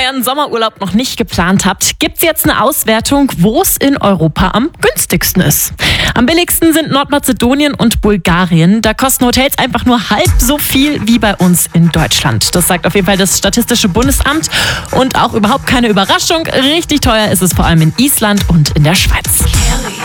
euren Sommerurlaub noch nicht geplant habt, gibt's jetzt eine Auswertung, wo es in Europa am günstigsten ist. Am billigsten sind Nordmazedonien und Bulgarien. Da kosten Hotels einfach nur halb so viel wie bei uns in Deutschland. Das sagt auf jeden Fall das Statistische Bundesamt. Und auch überhaupt keine Überraschung, richtig teuer ist es vor allem in Island und in der Schweiz.